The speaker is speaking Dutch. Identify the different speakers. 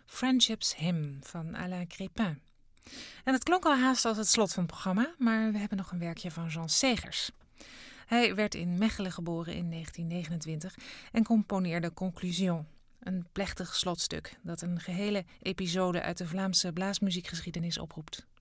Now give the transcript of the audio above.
Speaker 1: Friendship's Hymn van Alain Crépin. En het klonk al haast als het slot van het programma, maar we hebben nog een werkje van Jean Segers. Hij werd in Mechelen geboren in 1929 en componeerde Conclusion, een plechtig slotstuk dat een gehele episode uit de Vlaamse blaasmuziekgeschiedenis oproept.